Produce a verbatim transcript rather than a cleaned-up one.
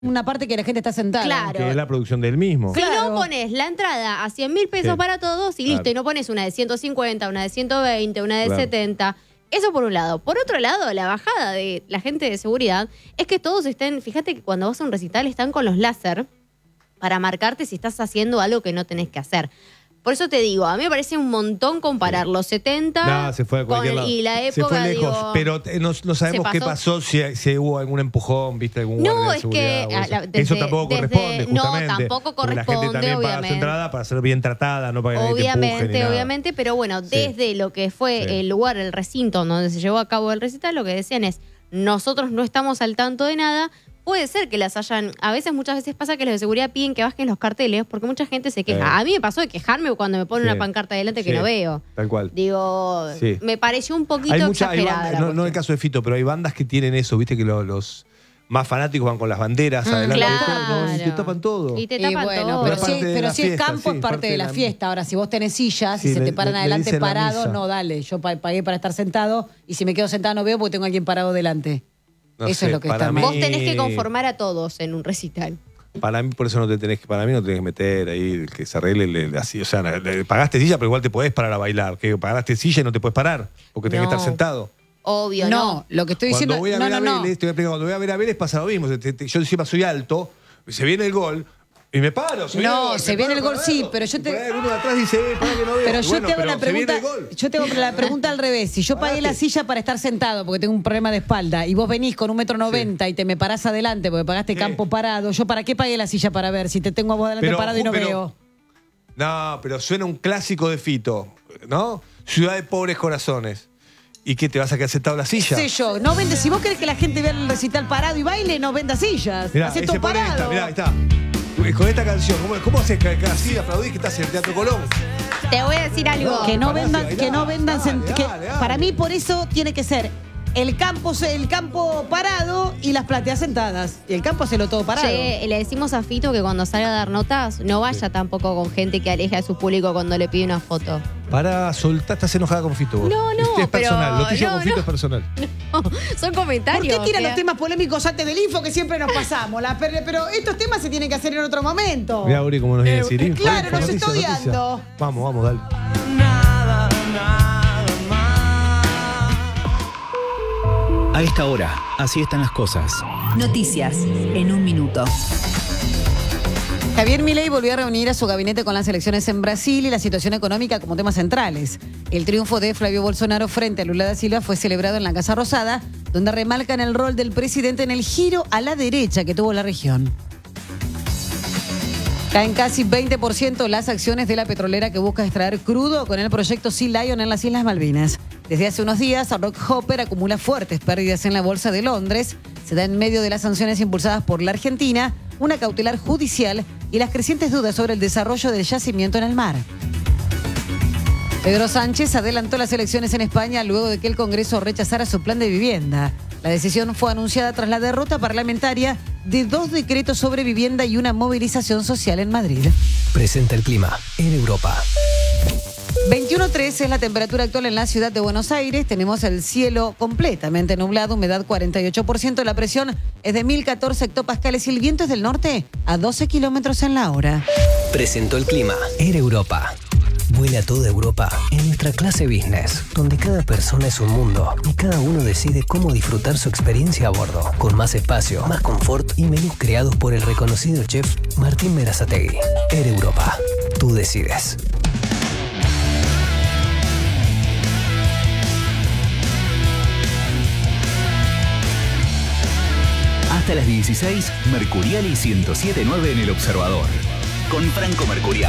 una parte que la gente está sentada. Claro. Que es la producción del mismo. Si Claro. no pones la entrada a cien mil pesos Sí. para todos y listo, Claro. y no pones una de ciento cincuenta, una de ciento veinte, una de Claro. setenta. Eso por un lado. Por otro lado, la bajada de la gente de seguridad es que todos estén, fíjate que cuando vas a un recital están con los láser para marcarte si estás haciendo algo que no tenés que hacer. Por eso te digo, a mí me parece un montón comparar los setenta No, se fue a con cualquier el- lado. y la Se época, fue lejos, digo, pero eh, no, no sabemos se qué pasó. pasó, si, si hubo algún empujón, viste, algún No, guardia de es seguridad que, o a eso. la- desde- Eso tampoco desde- corresponde, no, justamente. tampoco porque la gente corresponde, también paga su obviamente. entrada para ser bien tratada, no para que nadie te empuje ni Obviamente, nada. obviamente, pero bueno, Sí. desde lo que fue Sí. el lugar, el recinto donde se llevó a cabo el recital, lo que decían es, nosotros no estamos al tanto de nada. Puede ser que las hayan, a veces, muchas veces pasa que los de seguridad piden que bajen los carteles porque mucha gente se queja. Sí. A mí me pasó de quejarme cuando me ponen Sí. una pancarta delante que Sí, no veo. Tal cual. Digo, Sí. me pareció un poquito Hay mucha, hay exagerada. bandas- la no, no en el cuestión. caso de Fito, pero hay bandas que tienen eso, viste, que lo- los más fanáticos van con las banderas Mm, adelante. claro. No, y te tapan todo. Y te Y tapan bueno, todo. pero, Pero si, parte de pero la si es fiesta, campo sí, es parte de la la- fiesta. Ahora, si vos tenés sillas Sí, y se le- te paran le- le adelante dicen la parado, misa. no, dale. Yo pa- pagué para estar sentado y si me quedo sentado no veo porque tengo a alguien parado delante. No Eso sé, es lo que para está mí- mal. Vos tenés que conformar a todos en un recital. Para mí, por eso no te tenés que, para mí no tenés que meter ahí el que se arregle le- le- así. O sea, le- pagaste silla, pero igual te podés parar a bailar. Que pagaste silla y no te puedes parar, porque tenés No. que estar sentado. Obvio, No, ¿no? lo que estoy Cuando diciendo voy a no, ver no, a no. Vélez, te voy a explicar, cuando voy a ver a Vélez pasa lo mismo. Te- te- Yo encima soy alto, se viene el gol y me paro. Se viene No, el gol, se me viene paro el gol, para sí, verlo. pero yo Y te- por ahí uno de atrás dice, eh, pará que no veo. Pero Y yo bueno, te hago la pero se viene pregunta, el gol. yo te hago la pregunta al revés. Si yo pagué Parate. la silla para estar sentado porque tengo un problema de espalda y vos venís con un metro noventa y te me parás adelante porque pagaste Sí. campo parado, ¿yo para qué pagué la silla para ver si te tengo a vos adelante Pero, parado y no pero- veo? No, pero suena un clásico de Fito, ¿no? Ciudad de pobres corazones. ¿Y qué, te vas a quedar sentado en la silla? Sé yo, no vende, si vos querés que la gente vea el recital parado y baile, no venda sillas. Mirá, Hacé ahí todo se pone esta, parado. mirá, ahí está. Con esta canción, ¿cómo, cómo haces que, que así aplaudís que estás en el Teatro Colón? Te voy a decir algo. Que no Pará, vendan, bailá, que no vendan, dale, sent- que dale, dale. para mí por eso tiene que ser el campo, el campo parado y las plateas sentadas. Y el campo hacerlo todo parado. Che, le decimos a Fito que cuando salga a dar notas, no vaya tampoco con gente que aleje a su público cuando le pide una foto. Para soltar, estás enojada con Fito vos. No, no, Es personal, pero- lo tuyo no, con Fito no. es personal. No, son ¿Por comentarios. qué tiran o sea. los temas polémicos antes del info que siempre nos pasamos? La- pero, pero estos temas se tienen que hacer en otro momento. Mirá, Uri, cómo nos viene a Eh, decir. info, claro, info, nos noticia, está noticia. odiando. Vamos, vamos, dale. A esta hora, así están las cosas. Noticias en un minuto. Javier Milei volvió a reunir a su gabinete con las elecciones en Brasil y la situación económica como temas centrales. El triunfo de Flavio Bolsonaro frente a Lula da Silva fue celebrado en la Casa Rosada, donde remarcan el rol del presidente en el giro a la derecha que tuvo la región. Caen casi veinte por ciento las acciones de la petrolera que busca extraer crudo con el proyecto Sea Lion en las Islas Malvinas. Desde hace unos días, Rock Hopper acumula fuertes pérdidas en la Bolsa de Londres. Se da en medio de las sanciones impulsadas por la Argentina, una cautelar judicial y las crecientes dudas sobre el desarrollo del yacimiento en el mar. Pedro Sánchez adelantó las elecciones en España luego de que el Congreso rechazara su plan de vivienda. La decisión fue anunciada tras la derrota parlamentaria de dos decretos sobre vivienda y una movilización social en Madrid. Presenta el clima en Europa. veintiuno punto tres es la temperatura actual en la ciudad de Buenos Aires. Tenemos el cielo completamente nublado, humedad cuarenta y ocho por ciento. La presión es de mil catorce hectopascales y el viento es del norte a doce kilómetros en la hora. Presentó el clima en Europa. Vuela a toda Europa en nuestra clase business, donde cada persona es un mundo y cada uno decide cómo disfrutar su experiencia a bordo, con más espacio, más confort y menús creados por el reconocido chef Martín Berazategui. Air Europa, tú decides. Hasta las dieciséis, Mercurial y ciento siete punto nueve en El Observador. Con Franco Mercurial.